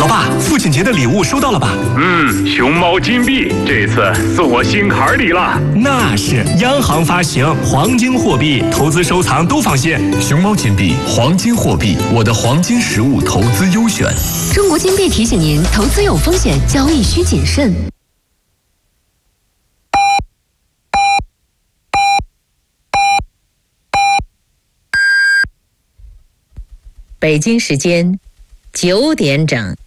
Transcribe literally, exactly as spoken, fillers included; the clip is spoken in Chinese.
老爸，父亲节的礼物收到了吧？ 嗯，熊猫金币这次送我心坎里了。 那是央行发行黄金货币，投资收藏都放心。 熊猫金币，黄金货币，我的黄金实物投资优选。 中国金币提醒您，投资有风险，交易需谨慎。 北京时间九点整。